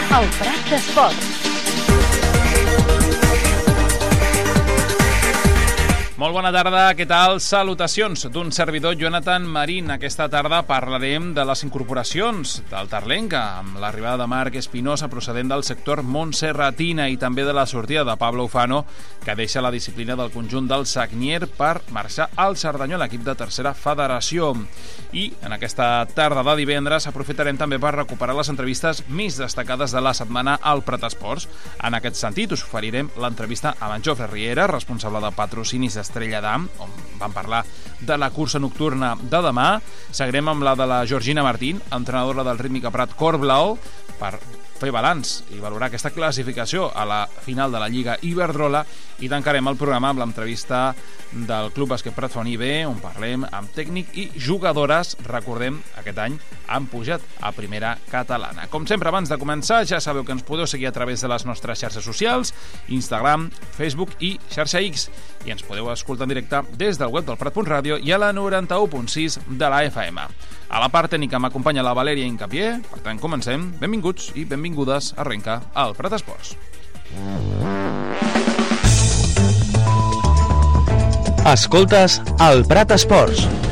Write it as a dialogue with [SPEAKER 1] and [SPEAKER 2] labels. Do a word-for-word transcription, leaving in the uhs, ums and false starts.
[SPEAKER 1] El Prat d'Esports.
[SPEAKER 2] Molt bona tarda, què tal? Salutacions d'un servidor, Jonathan Marín. Aquesta tarda parlarem de les incorporacions del Tarlenca, amb l'arribada de Marc Espinosa procedent del sector montserratina i també de la sortida de Pablo Ufano, que deixa la disciplina del conjunt del Sagnier per marxar al Cerdanyola, l'equip de tercera federació. I en aquesta tarda de divendres aprofitarem també per recuperar les entrevistes més destacades de la setmana al Prat Esports. En aquest sentit, us oferirem l'entrevista amb en Jofre Riera, responsable de patrocinis d'Estrella d'Am, on vam parlar de la cursa nocturna de demà. Seguirem amb la de la Georgina Martín, entrenadora del Rítmica Prat Cor Blau, per fer balanç i valorar aquesta classificació a la final de la Lliga Iberdrola, i tancarem el programa amb l'entrevista del Club Bàsquet Prat Femení B, on parlem amb tècnic i jugadores. Recordem, aquest any han pujat a primera catalana. Com sempre, abans de començar, ja sabeu que ens podeu seguir a través de les nostres xarxes socials, Instagram, Facebook i xarxa X, i ens podeu escoltar en directe des del web del Prat punt ràdio i a la noranta-u punt sis de la F M. A la part tècnica m'acompanya la Valèria Incapié. Per tant, comencem. Benvinguts i benvingudes. Arrenca el Prat Esports.
[SPEAKER 3] Escoltes el Prat Esports.